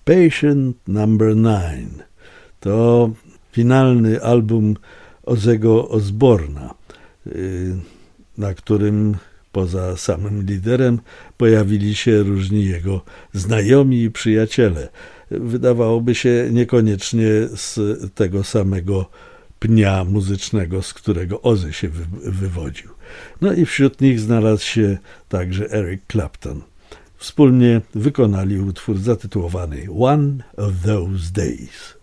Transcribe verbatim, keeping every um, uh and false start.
Patient number nine to finalny album Ozzy'ego Osbourna, na którym poza samym liderem pojawili się różni jego znajomi i przyjaciele. Wydawałoby się niekoniecznie z tego samego pnia muzycznego, z którego Ozzy się wy- wywodził. No i wśród nich znalazł się także Eric Clapton. Wspólnie wykonali utwór zatytułowany One of Those Days.